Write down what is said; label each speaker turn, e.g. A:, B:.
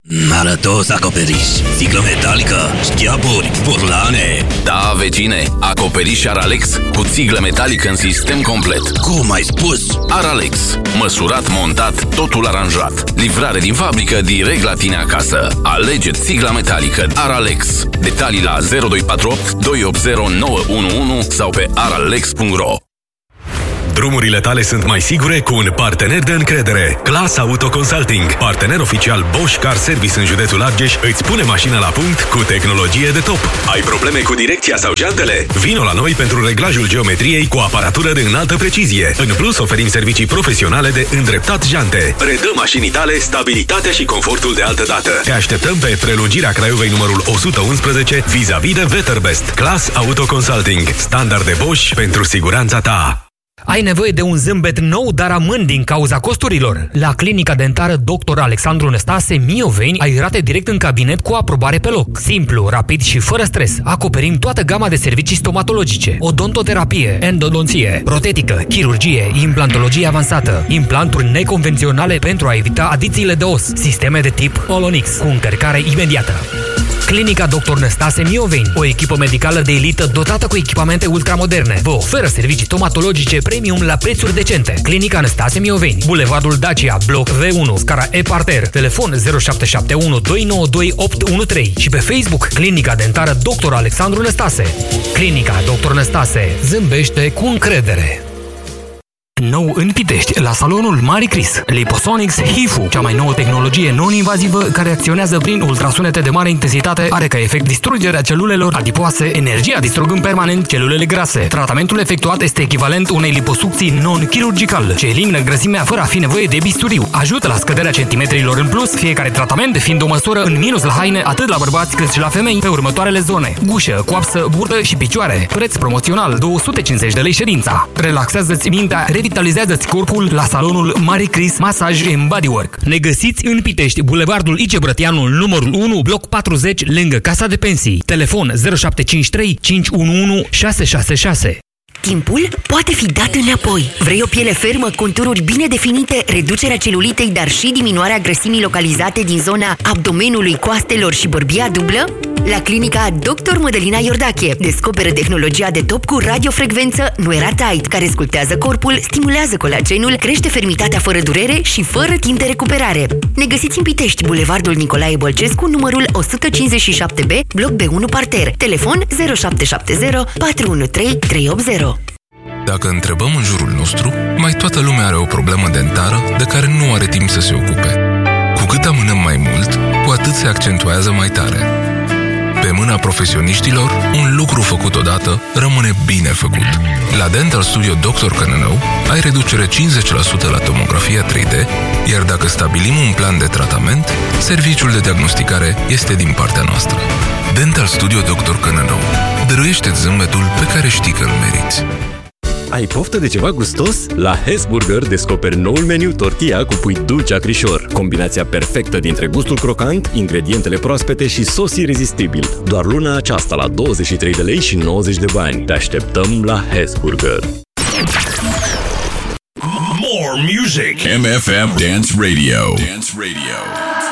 A: Arătos acoperiș, sticlă metalică, șchiaburi, burlane.
B: Da, vecine, acoperiș Aralex cu țiglă metalică în sistem complet.
A: Cum ai spus?
B: Aralex, măsurat, montat, totul aranjat. Livrare din fabrică direct la tine acasă. Alege țigla metalică Aralex. Detalii la 0248 280 911 sau pe aralex.ro.
C: Drumurile tale sunt mai sigure cu un partener de încredere. Class Auto Consulting, partener oficial Bosch Car Service în județul Argeș, îți pune mașina la punct cu tehnologie de top. Ai probleme cu direcția sau jantele? Vino la noi pentru reglajul geometriei cu aparatură de înaltă precizie. În plus, oferim servicii profesionale de îndreptat jante. Redă mașinii tale stabilitatea și confortul de altă dată. Te așteptăm pe prelungirea Craiovei numărul 111 vis-a-vis de Veterbest. Class Auto Consulting, standarde Bosch pentru siguranța ta.
D: Ai nevoie de un zâmbet nou, dar amân din cauza costurilor? La clinica dentară Dr. Alexandru Năstase Mioveni ai rate direct în cabinet cu aprobare pe loc. Simplu, rapid și fără stres. Acoperim toată gama de servicii stomatologice, odontoterapie, endodonție, protetică, chirurgie, implantologie avansată, implanturi neconvenționale pentru a evita adițiile de os, sisteme de tip Olonix cu încărcare imediată. Clinica Dr. Năstase Mioveni, o echipă medicală de elită dotată cu echipamente ultramoderne. Vă oferă servicii stomatologice premium la prețuri decente. Clinica Năstase Mioveni, Bulevardul Dacia, bloc V1, scara E Parter, telefon 0771 292 813 și pe Facebook Clinica Dentară Dr. Alexandru Năstase. Clinica Dr. Năstase zâmbește cu încredere. Nou în Pitești, la salonul Mari Chris, Liposonics HIFU, cea mai nouă tehnologie non-invazivă care acționează prin ultrasunete de mare intensitate, are ca efect distrugerea celulelor adipoase, energia distrugând permanent celulele grase. Tratamentul efectuat este echivalent unei liposucții non-chirurgical, ce elimină grăsimea fără a fi nevoie de bisturiu. Ajută la scăderea centimetrilor în plus, fiecare tratament fiind o măsură în minus la haine, atât la bărbați cât și la femei, pe următoarele zone: gușă, coapsă, burtă și picioare. Preț promoțional 250 de lei ședința. Relaxează-ți mintea, revitalizează-ți corpul la salonul Mari Chris Massage and Bodywork. Ne găsiți în Pitești, Bulevardul Ice Brătianu, numărul 1, bloc 40, lângă Casa de Pensii. Telefon 0753 511 666.
E: Timpul poate fi dat înapoi. Vrei o piele fermă, contururi bine definite, reducerea celulitei, dar și diminuarea grăsimii localizate din zona abdomenului, coastelor și bărbia dublă? La clinica Dr. Mădălina Iordache descoperă tehnologia de top cu radiofrecvență Nuera Tight, care sculptează corpul, stimulează colagenul, crește fermitatea fără durere și fără timp de recuperare. Ne găsiți în Pitești, Bulevardul Nicolae Bălcescu, numărul 157B, bloc B1 Parter. Telefon 0770 413 380.
F: Dacă întrebăm în jurul nostru, mai toată lumea are o problemă dentară de care nu are timp să se ocupe. Cu cât amânăm mai mult, cu atât se accentuează mai tare. Pe mâna profesioniștilor, un lucru făcut odată rămâne bine făcut. La Dental Studio Dr. Cănănău ai reducere 50% la tomografia 3D, iar dacă stabilim un plan de tratament, serviciul de diagnosticare este din partea noastră. Dental Studio Dr. Cănănău. Dăruiește-ți zâmbetul pe care știi că îl meriți.
G: Ai poftă de ceva gustos? La Hesburger descoperi noul meniu tortilla cu pui dulce acrișor. Combinația perfectă dintre gustul crocant, ingredientele proaspete și sos irezistibil. Doar luna aceasta la 23 de lei și 90 de bani. Te așteptăm la Hesburger.
C: More music.
H: MFM Dance Radio. Dance Radio.